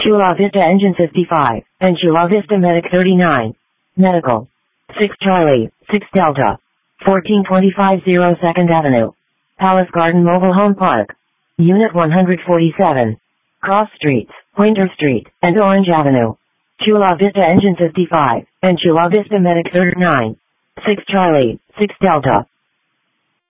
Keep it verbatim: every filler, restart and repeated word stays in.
Chula Vista Engine fifty-five, and Chula Vista Medic thirty-nine. Medical. six Charlie, six Delta. fourteen twenty-five zero second Avenue. Palace Garden Mobile Home Park. Unit one forty-seven. Cross Streets, Winter Street, and Orange Avenue. Chula Vista Engine fifty-five, and Chula Vista Medic thirty-nine. six Charlie, six Delta.